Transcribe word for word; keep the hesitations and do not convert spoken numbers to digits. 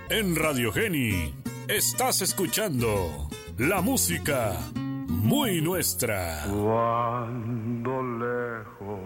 En Radio Geni estás escuchando la música muy nuestra. Cuando lejos